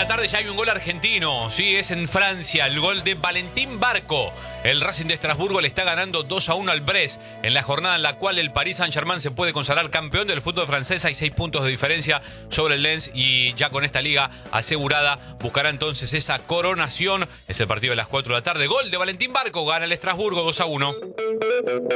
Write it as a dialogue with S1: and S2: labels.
S1: la tarde ya hay un gol argentino. Sí, es en Francia, el gol de Valentín Barco. El Racing de Estrasburgo le está ganando 2-1 al Brest en la jornada en la cual el Paris Saint-Germain se puede consagrar campeón del fútbol francés. Hay 6 puntos de diferencia sobre el Lens y ya con esta liga asegurada buscará entonces esa coronación. Es el partido de las 4 de la tarde. Gol de Valentín Barco, gana el Estrasburgo 2-1.